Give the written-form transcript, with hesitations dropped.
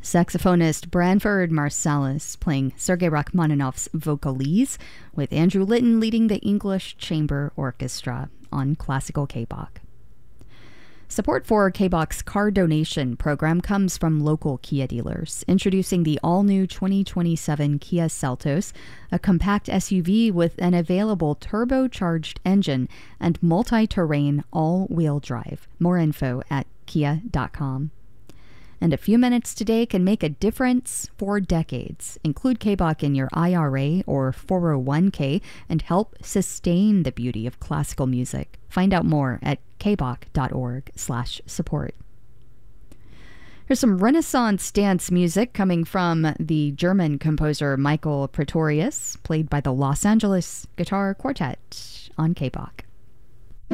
Saxophonist Branford Marsalis playing Sergei Rachmaninoff's Vocalise, with Andrew Litton leading the English Chamber Orchestra on Classical K-Bach. Support for K-Bach's car donation program comes from local Kia dealers, introducing the all-new 2027 Kia Seltos, a compact SUV with an available turbocharged engine and multi-terrain all-wheel drive. More info at kia.com. And a few minutes today can make a difference for decades. Include K-Bach in your IRA or 401k and help sustain the beauty of classical music. Find out more at kbach.org/support. Here's some Renaissance dance music coming from the German composer Michael Pretorius, played by the Los Angeles Guitar Quartet on K-Bach.